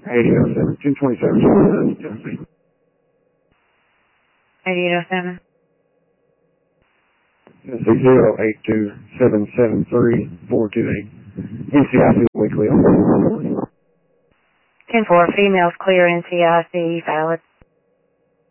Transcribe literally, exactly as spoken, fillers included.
eighty oh seven, two twenty-seven, Tennessee. eighty-eight oh seven. Tennessee zero eight two seven seven three four two eight. N C I C weekly. ten four, females clear N C I C, valid.